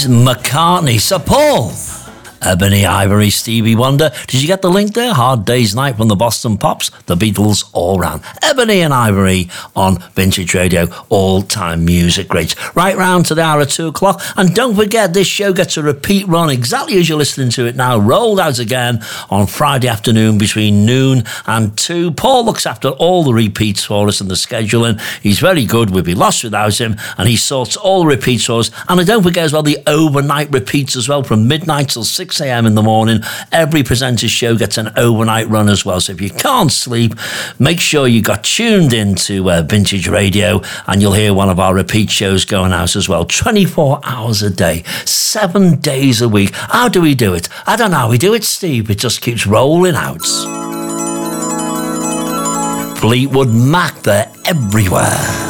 McCartney. So, Paul, Ebony, Ivory, Stevie Wonder. Did you get the link there? Hard Day's Night from the Boston Pops. The Beatles all round. Ebony and Ivory on Vintage Radio. All-time music greats. Right round to the hour of 2 o'clock. And don't forget, this show gets a repeat run exactly as you're listening to it now. Rolled out again on Friday afternoon between noon and 2. Paul looks after all the repeats for us and the scheduling. He's very good. We'd be lost without him. And he sorts all the repeats for us. And don't forget as well the overnight repeats as well from midnight till 6 a.m. in the morning. Every presenter's show gets an overnight run as well. So if you can't sleep, make sure you got tuned into Vintage Radio and you'll hear one of our repeat shows going out as well. 24 hours a day, 7 days a week. How do we do it? I don't know how we do it, Steve. It just keeps rolling out. Fleetwood Mac, they're everywhere.